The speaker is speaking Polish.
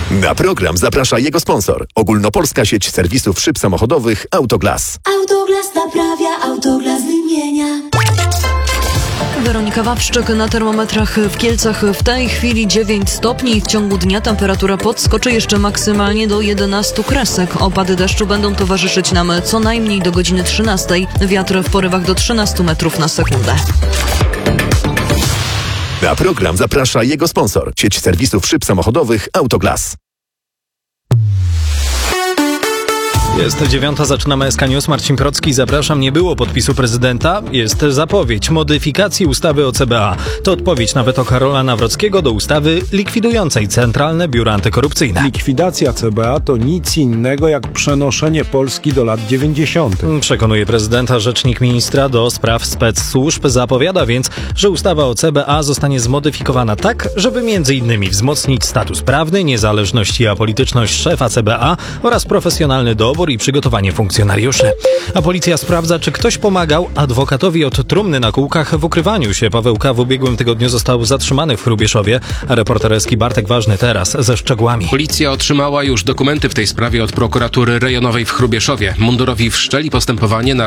Na program zaprasza jego sponsor. Ogólnopolska sieć serwisów szyb samochodowych Autoglas. Autoglas naprawia, Autoglas wymienia. Weronika Wawrzyk, na termometrach w Kielcach w tej chwili 9 stopni. W ciągu dnia temperatura podskoczy jeszcze maksymalnie do 11 kresek. Opady deszczu będą towarzyszyć nam co najmniej do godziny 13. Wiatr w porywach do 13 metrów na sekundę. Na program zaprasza jego sponsor. Sieć serwisów szyb samochodowych Autoglas. Jest 9, zaczynamy SK News. Marcin Procki, zapraszam. Nie było podpisu prezydenta. Jest zapowiedź modyfikacji ustawy o CBA. To odpowiedź na weto Karola Nawrockiego do ustawy likwidującej Centralne Biuro Antykorupcyjne. Likwidacja CBA to nic innego jak przenoszenie Polski do lat 90. Przekonuje prezydenta rzecznik ministra do spraw specsłużb. Zapowiada więc, że ustawa o CBA zostanie zmodyfikowana tak, żeby m.in. wzmocnić status prawny, niezależność i apolityczność szefa CBA oraz profesjonalny dobór i przygotowanie funkcjonariuszy. A policja sprawdza, czy ktoś pomagał adwokatowi od trumny na kółkach w ukrywaniu się. Paweł K. w ubiegłym tygodniu został zatrzymany w Hrubieszowie, a reporter Eski Bartek Ważny teraz ze szczegółami. Policja otrzymała już dokumenty w tej sprawie od prokuratury rejonowej w Hrubieszowie. Mundurowi wszczęli postępowanie na